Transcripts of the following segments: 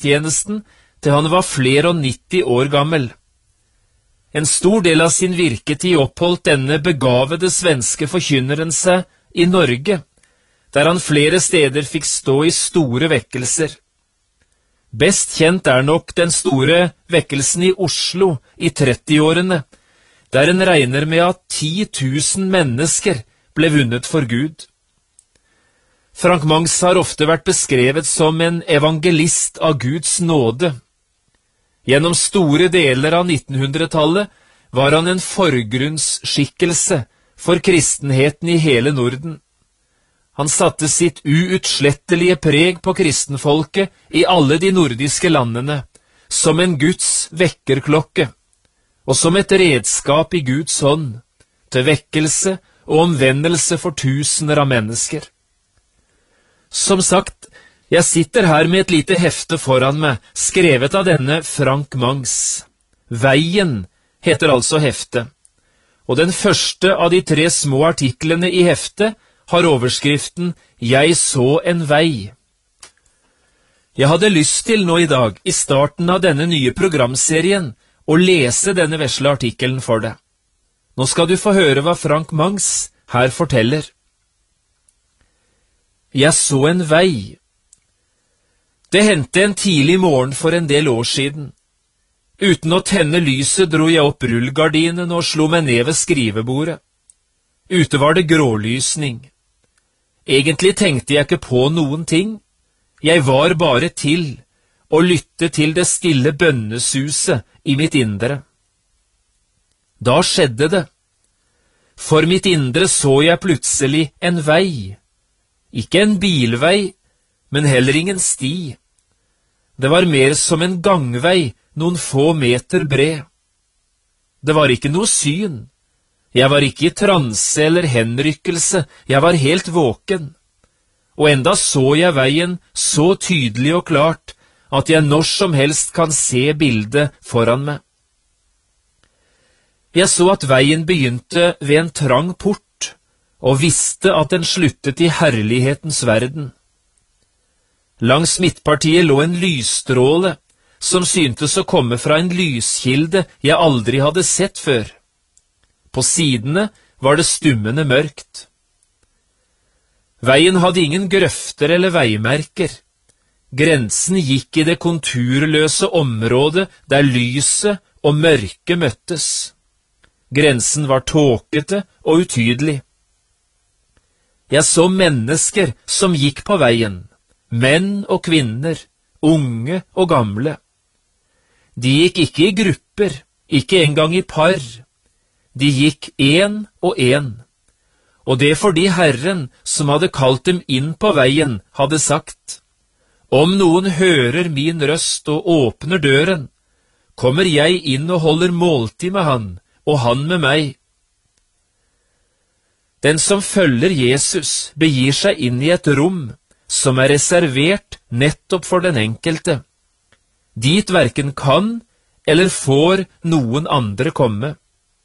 gudstjenesten til han var flere og 90 år gammel. En stor del av sin virketid oppholdt denne begavede svenske forkynneren seg i Norge, der han flere steder fikk stå i store vekkelser. Best kjent er nok den store vekkelsen i Oslo i 30-årene, der en regner med at 10 000 mennesker ble vunnet for Gud. Frank Mangs har ofte vært beskrevet som en evangelist av Guds nåde. Gjennom store deler av 1900-tallet var han en forgrunnsskikkelse for kristenheten i hele Norden. Han satte sitt uutslettelige preg på kristenfolket i alle de nordiske landene, som en Guds vekkerklokke, og som et redskap i Guds hånd, til vekkelse og omvendelse for tusener av mennesker. Som sagt, jeg sitter her med et lite hefte foran meg, skrevet av denne Frank Mangs. Veien heter altså heftet, og den første av de 3 små artiklene i heftet har overskriften «Jeg så en vei». Jeg hadde lyst til nå i dag, i starten av denne nye programserien, å lese denne vesle artikkelen for deg. Nå skal du få høre hva Frank Mangs her forteller. Jeg så en vei. Det hendte en tidlig morgen for en del år siden. Uten å tenne lyset dro jeg opp rullegardinen og slo meg ned ved skrivebordet. Ute var det grålysning. Egentlig tenkte jeg ikke på noen ting. Jeg var bare til og lytte til det stille bønnesuset i mitt indre. Da skjedde det. For mitt indre så jeg plutselig en vei. Ikke en bilvei, men heller ingen sti. Det var mer som en gangvei, noen få meter bred. Det var ikke noe syn. Jeg var ikke i transe eller henrykkelse, jeg var helt våken. Og enda så jeg veien så tydelig og klart, at jeg når som helst kan se bildet foran meg. Jeg så at veien begynte ved en trang port, og visste at den sluttet i herlighetens verden. Langs midtpartiet lå en lysstråle, som syntes å komme fra en lyskilde jeg aldri hadde sett før. På sidene var det stummende mørkt. Veien hadde ingen grøfter eller veimerker. Grensen gikk i det konturløse området der lyset og mørket møttes. Grensen var tåkete og utydelig. Jeg så mennesker som gikk på veien, menn og kvinner, unge og gamle. De gikk ikke i grupper, ikke engang i par. De gikk en og en. Og det fordi Herren, som hadde kalt dem inn på veien, hadde sagt: Om noen hører min røst og åpner døren, kommer jeg inn og holder måltid med han, og han med meg. Den som følger Jesus, begir seg inn i et rom som er reservert nettopp for den enkelte. Dit hverken kan eller får noen andre komme.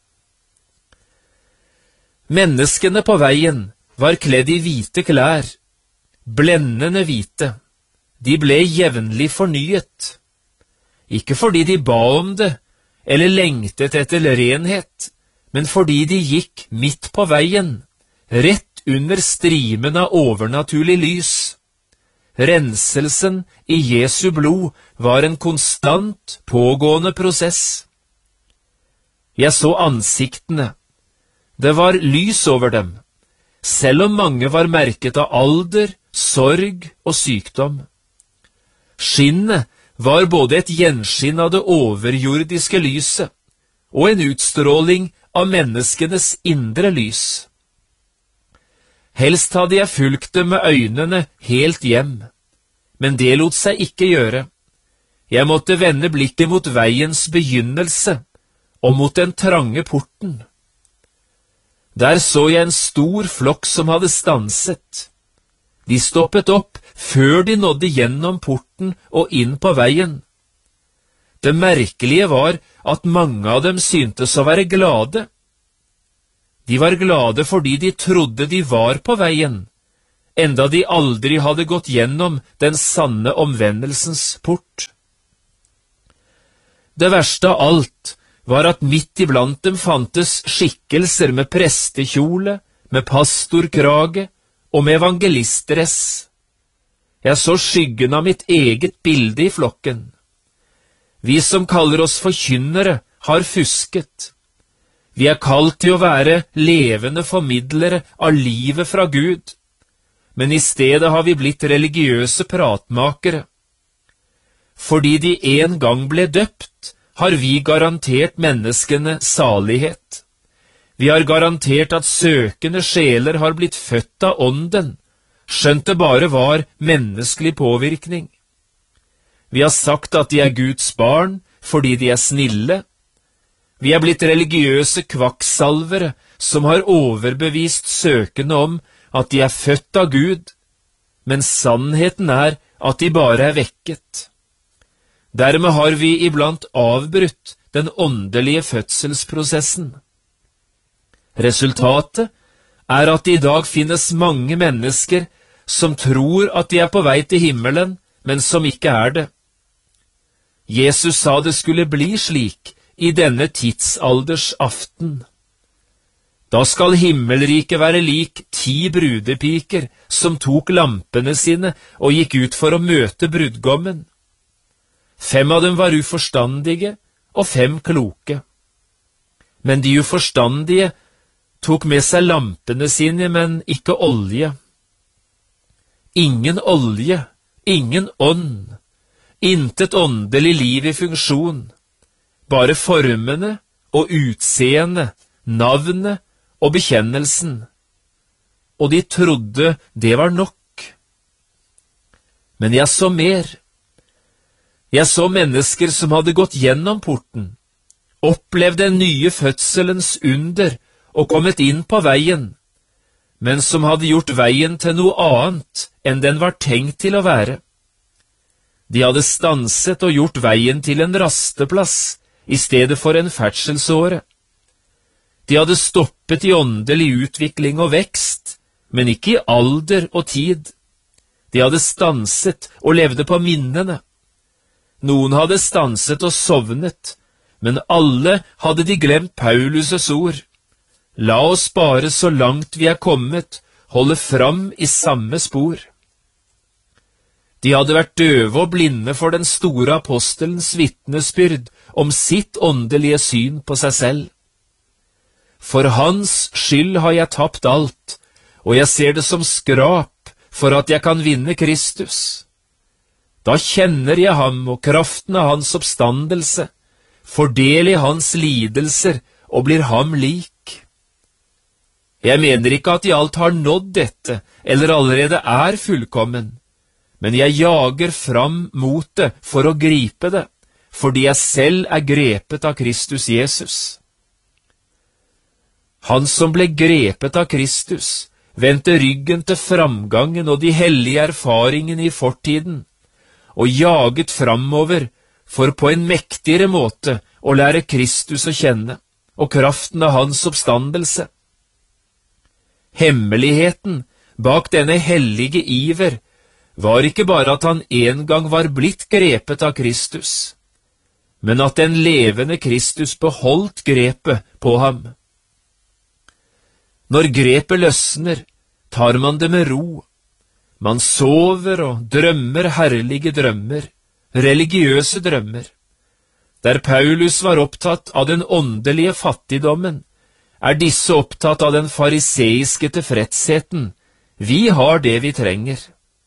Menneskene på veien var kledd i hvite klær, blendende hvite. De ble jevnlig fornyet. Ikke fordi de ba om det, eller lengtet etter renhet, men fordi de gikk midt på veien, rett under strimen av overnaturlig lys. Renselsen i Jesu blod var en konstant pågående prosess. Jeg så ansiktene. Det var lys over dem, selv om mange var merket av alder, sorg og sykdom. Skinnet var både et gjenskinn av det overjordiske lyset og en utstråling av menneskenes indre lys. Helst hadde jeg fulgt dem med øynene helt hjem, men det lot seg ikke gjøre. Jeg måtte vende blikket mot veiens begynnelse og mot den trange porten. Der så jeg en stor flokk som hadde stanset. De stoppet opp før de nådde gjennom porten og inn på veien. Det merkelige var at mange av dem syntes å være glade. De var glade fordi de trodde de var på veien, enda de aldri hadde gått gjennom den sanne omvendelsens port. Det verste av alt var at midt iblant dem fantes skikkelser med prestekjole, med pastorkrage og med evangelistdress. Jeg så skyggen av mitt eget bilde i flokken. Vi som kaller oss forkynnere, har fusket. Vi er kalt til å være levende formidlere av livet fra Gud, men i stedet har vi blitt religiøse pratmakere. Fordi de en gang ble døpt, har vi garantert menneskene salighet. Vi har garantert at søkende sjeler har blitt født av ånden, skjønt det bare var menneskelig påvirkning. Vi har sagt at de er Guds barn fordi de er snille. Vi er blitt religiøse kvakksalvere som har overbevist søkende om at de er født av Gud, men sannheten er at de bare er vekket. Dermed har vi iblant avbrutt den åndelige fødselsprosessen. Resultatet er at det i dag finnes mange mennesker som tror at de er på vei til himmelen, men som ikke er det. Jesus sa det skulle bli slik i denne tidsalders aften. Da skal himmelriket være lik 10 brudepiker som tok lampene sine og gikk ut for å møte brudgommen. 5 av dem var uforstandige og 5 kloke. Men de uforstandige tok med seg lampene sine, men ikke olje. Ingen olje, ingen ånd, intet åndelig liv i funksjon, bare formene og utseende, navnet og bekjennelsen. Og de trodde det var nok. Men jeg så mer. Jeg så mennesker som hadde gått gjennom porten, opplevd den nye fødselens under og kommet inn på veien, men som hadde gjort veien til noe annet enn den var tenkt til å være. De hadde stanset og gjort veien til en rasteplass i stedet for en ferdselsåre. De hadde stoppet i åndelig utvikling og vekst, men ikke i alder og tid. De hadde stanset og levde på minnene. Noen hadde stanset og sovnet, men alle hadde de glemt Paulus' ord. La oss bare så langt vi er kommet, holde fram i samme spor. De hadde vært døve og blinde for den store apostelens vitnesbyrd om sitt åndelige syn på seg selv. For hans skyld har jeg tapt alt, og jeg ser det som skrap for at jeg kan vinne Kristus. Da kjenner jeg ham og kraften av hans oppstandelse, får del i hans lidelser og blir ham lik. Jeg mener ikke at de alt har nådd dette, eller allerede er fullkommen, men jeg jager fram mot det for å gripe det, fordi jeg selv er grepet av Kristus Jesus. Han som ble grepet av Kristus, vendte ryggen til framgangen og de hellige erfaringene i fortiden, og jaget framover for på en mektigere måte å lære Kristus å kjenne, og kraften av hans oppstandelse. Hemmeligheten bak denne hellige iver var ikke bare at han en gang var blitt grepet av Kristus, men at den levende Kristus beholdt grepet på ham. Når grepet løsner, tar man det med ro. Man sover og drømmer herlige drømmer, religiøse drømmer. Der Paulus var opptatt av den åndelige fattigdommen, er disse opptatt av den fariseiske tilfredsheten. Vi har det vi trenger.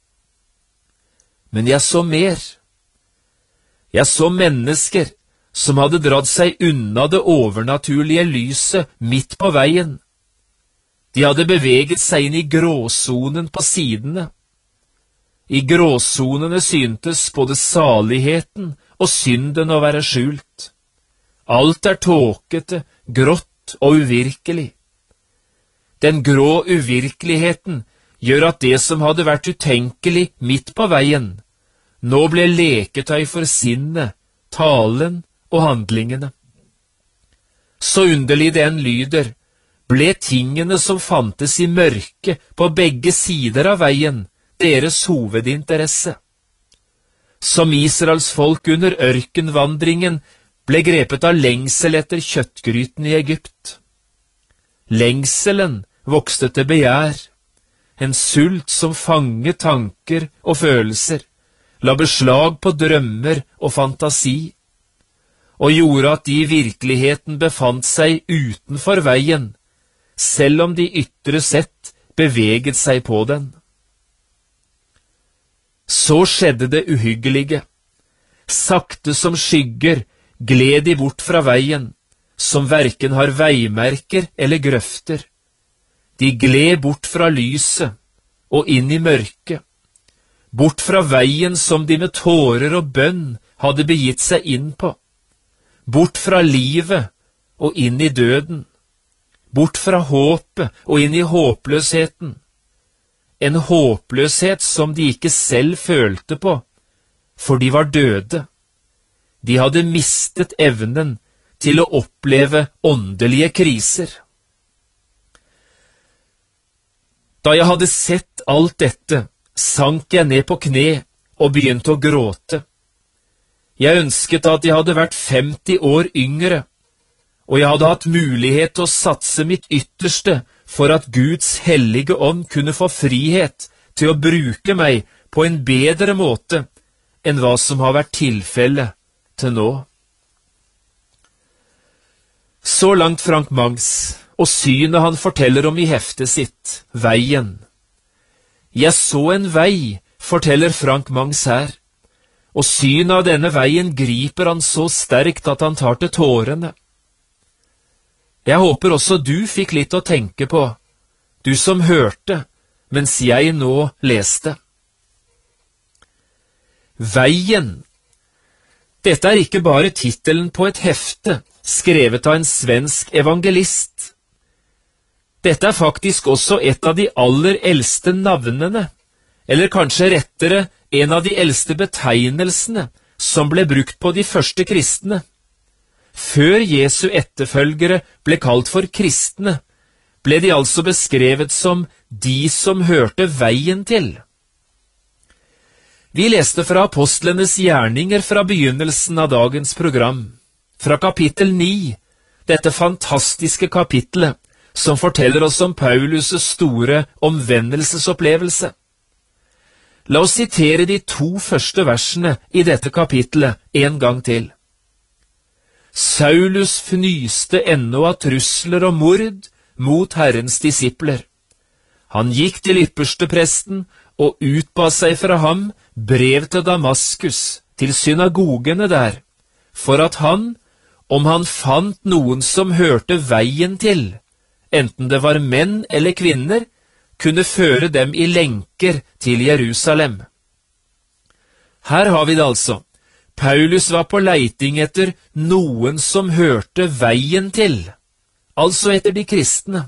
Men jeg så mer. Jeg så mennesker som hadde dratt seg unna det overnaturlige lyset midt på veien. De hadde beveget seg inn i gråsonen på sidene. I gråsonene syntes både saligheten og synden å være skjult. Alt er tåkete, grått og uvirkelig. Den grå uvirkeligheten gjør at det som hadde vært utenkelig midt på veien, nå ble leketøy for sinnet, talen og handlingene. Så underlig den lyder, ble tingene som fantes i mørket på begge sider av veien deres hovedinteresse. Som Israels folk under ørkenvandringen ble grepet av lengsel etter kjøttgryten i Egypt. Lengselen vokste til begjær, en sult som fanget tanker og følelser, la beslag på drømmer og fantasi, og gjorde at de i virkeligheten befant seg utenfor veien, selv om de ytre sett beveget seg på den. Så skjedde det uhyggelige. Sakte som skygger gled de bort fra veien, som hverken har veimerker eller grøfter. De gled bort fra lyset og inn i mørket, bort fra veien som de med tårer og bønn hadde begitt seg inn på, bort fra livet og inn i døden, bort fra håpet og inn i håpløsheten, en håpløshet som de ikke selv følte på, for de var døde. De hadde mistet evnen til å oppleve åndelige kriser. Da jeg hadde sett alt dette, sank jeg ned på kne og begynte å gråte. Jeg ønsket at jeg hadde vært 50 år yngre, og jeg hadde hatt mulighet til å satse mitt ytterste for at Guds hellige ånd kunne få frihet til å bruke meg på en bedre måte enn hva som har vært tilfellet til nå. Så langt Frank Mangs, og synet han forteller om i heftet sitt, Veien. Jeg så en vei, forteller Frank Mangs her, og synet av denne veien griper han så sterkt at han tar til tårene. Jeg håper også du fikk litt å tenke på, du som hørte, mens jeg nå leste. Veien. Dette er ikke bare titelen på et hefte, skrevet av en svensk evangelist. Dette er faktisk også et av de aller eldste navnene, eller kanskje rettere en av de eldste betegnelsene som ble brukt på de første kristne. Før Jesu etterfølgere ble kalt for kristne, ble de altså beskrevet som de som hørte veien til. Vi leste fra apostlenes gjerninger fra begynnelsen av dagens program, fra kapittel 9, dette fantastiske kapitlet som forteller oss om Paulus' store omvendelsesopplevelse. La oss sitere de 2 første versene i dette kapitlet en gang til. Saulus fnyste ennå av trusler og mord mot Herrens disipler. Han gikk til ypperstepresten og utba seg fra ham brev til Damaskus, til synagogene der, for at han, om han fant noen som hørte veien til, enten det var menn eller kvinner, kunne føre dem i lenker til Jerusalem. Her har vi det altså. Paulus var på leiting etter noen som hørte veien til, altså etter de kristne.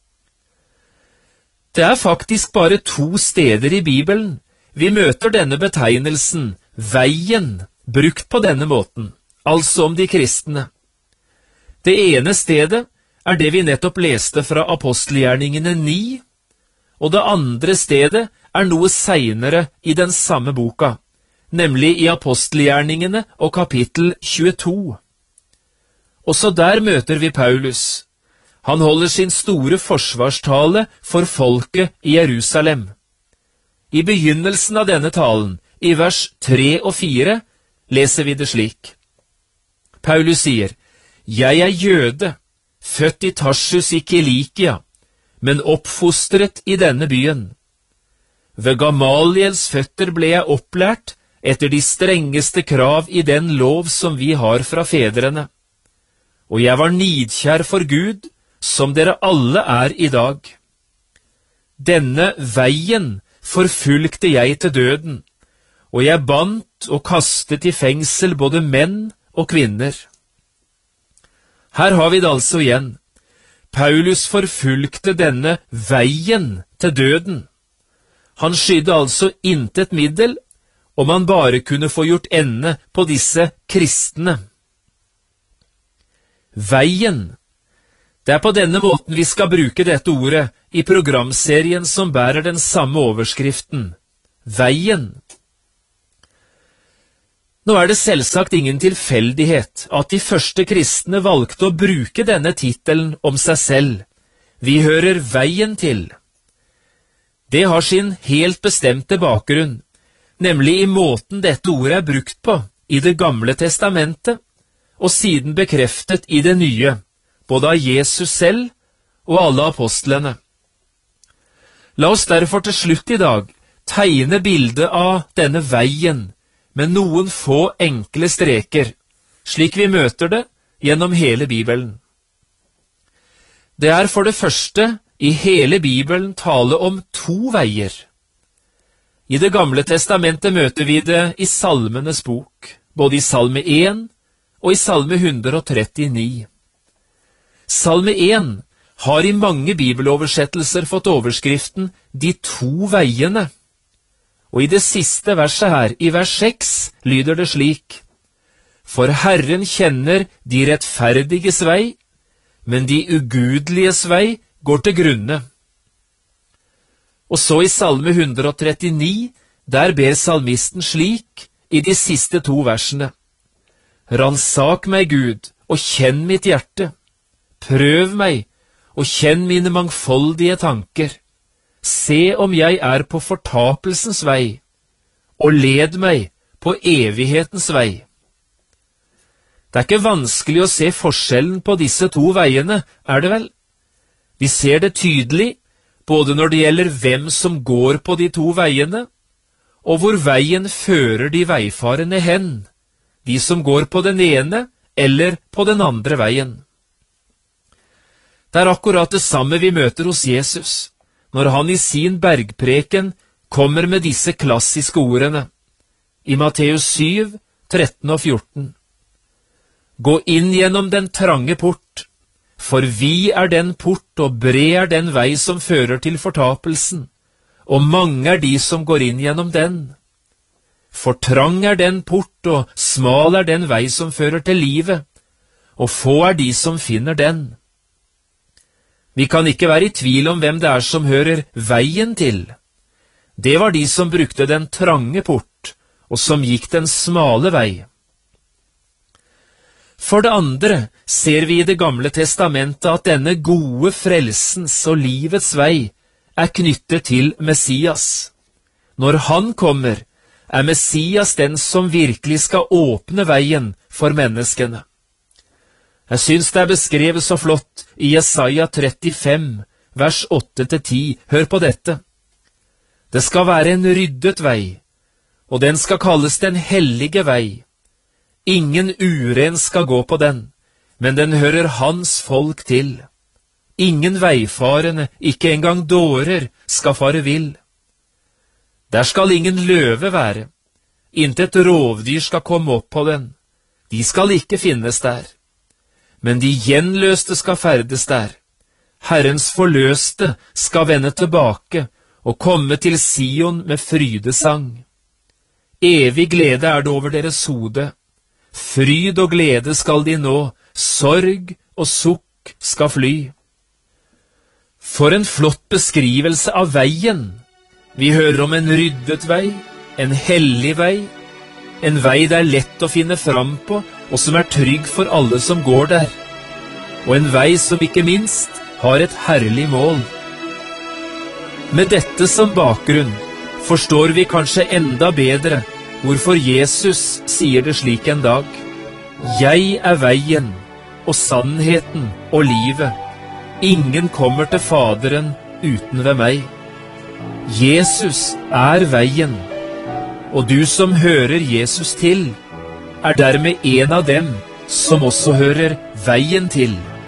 Det er faktisk bare 2 steder i Bibelen vi møter denne betegnelsen, veien, brukt på denne måten, altså om de kristne. Det ene stedet er det vi nettopp leste fra apostelgjerningene 9, og det andre stedet er noe senere i den samme boka, nemlig i apostelgjerningene og kapittel 22. Også der møter vi Paulus. Han holder sin store forsvarstale for folket i Jerusalem. I begynnelsen av denne talen, i vers 3 og 4, leser vi det slik. Paulus sier, «Jeg er jøde, født i Tarsus i Kilikia, men oppfostret i denne byen. Ved Gamaliels føtter ble jeg opplært etter de strengeste krav i den lov som vi har fra fedrene. Og jeg var nidkjær for Gud, som dere alle er i dag. Denne veien forfulgte jeg til døden, og jeg bandt og kastet i fengsel både menn og kvinner. Her har vi det altså igjen. Paulus forfulgte denne veien til døden. Han skydde altså intet middel, om han bare kunne få gjort ende på disse kristne. Veien, Det på denne måten vi skal bruke dette ordet i programserien som bærer den samme overskriften, Veien. Nå det selvsagt ingen tilfeldighet at de første kristne valgte å bruke denne titelen om seg selv. Vi hører veien til. Det har sin helt bestemte bakgrunn, nemlig i måten dette ordet brukt på i Det gamle testamentet, og siden bekreftet i det nye, både av Jesus selv og alle apostlene. La oss derfor til slutt i dag tegne bildet av denne veien med noen få enkle streker, slik vi møter det gjennom hele Bibelen. Det for det første i hele Bibelen tale om to veier. I Det gamle testamentet møter vi det i Salmenes bok, både i Salme 1 og i Salme 139. Salme 1 har i mange bibeloversettelser fått overskriften «De to veiene». Og i det siste verset her, i vers 6, lyder det slik: For Herren kjenner de rettferdiges vei, men de ugudeliges vei går til grunne. Og så i Salme 139, der ber salmisten slik i de siste to versene: Ransak meg, Gud, og kjenn mitt hjerte. Prøv meg, og kjenn mine mangfoldige tanker. Se om jeg på fortapelsens vei, og led meg på evighetens vei. Det ikke vanskelig å se forskjellen på disse to veiene, det vel? Vi ser det tydelig, både når det gjelder hvem som går på de to veiene, og hvor veien fører de veifarende hen, de som går på den ene eller på den andre veien. Det akkurat det samme vi møter hos Jesus, når han i sin bergpreken kommer med disse klassiske ordene, i Matteus 7, 13 og 14. Gå inn gjennom den trange port, for vi den port, og bred den vei som fører til fortapelsen, og mange de som går inn gjennom den. For trang den port, og smal den vei som fører til livet, og få de som finner den. Vi kan ikke være i tvil om hvem det som hører veien til. Det var de som brukte den trange port, og som gikk den smale vei. For det andre ser vi i Det gamle testamentet at denne gode frelsens og livets vei knyttet til Messias. Når han kommer, Messias den som virkelig skal åpne veien for menneskene. Jeg synes det beskrevet så flott i Jesaja 35, vers 8-10. Hør på dette. Det skal være en ryddet vei, og den skal kalles den hellige vei. Ingen uren skal gå på den, men den hører hans folk til. Ingen veifarende, ikke engang dårer, skal fare vill. Der skal ingen løve være. Intet rovdyr skal komme opp på den. De skal ikke finnes der. Men de gjenløste skal ferdes der. Herrens forløste skal vende tilbake og komme til Sion med frydesang. Evig glede det over deres hode. Fryd og glede skal de nå, sorg og sukk skal fly. For en flott beskrivelse av veien. Vi hører om en ryddet vei, en hellig vei, en vei det lett å finne fram på, og som trygg for alle som går der, og en vei som ikke minst har et herlig mål. Med dette som bakgrunn forstår vi kanskje enda bedre hvorfor Jesus sier det slik en dag: Jeg veien og sannheten og livet. Ingen kommer til Faderen uten ved meg. Jesus veien, og du som hører Jesus til, dermed en av dem som også hører veien til.